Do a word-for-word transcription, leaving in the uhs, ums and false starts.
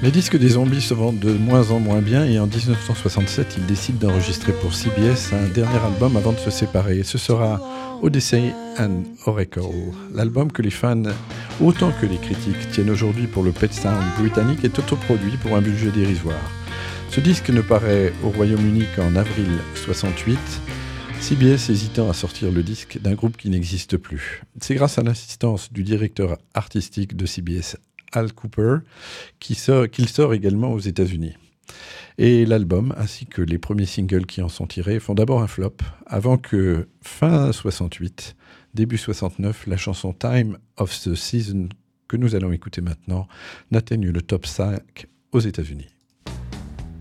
Les disques des Zombies se vendent de moins en moins bien et en dix-neuf cent soixante-sept, ils décident d'enregistrer pour C B S un dernier album avant de se séparer. Ce sera Odyssey and Oracle, l'album que les fans, autant que les critiques, tiennent aujourd'hui pour le Pet Sound britannique est autoproduit pour un budget dérisoire. Ce disque ne paraît au Royaume-Uni qu'en avril soixante-huit, C B S hésitant à sortir le disque d'un groupe qui n'existe plus. C'est grâce à l'assistance du directeur artistique de C B S, Al Cooper, qui sort, qu'il sort également aux États-Unis. Et l'album, ainsi que les premiers singles qui en sont tirés, font d'abord un flop, avant que, fin soixante-huit, début soixante-neuf, la chanson Time of the Season, que nous allons écouter maintenant, n'atteigne le top cinq aux États-Unis.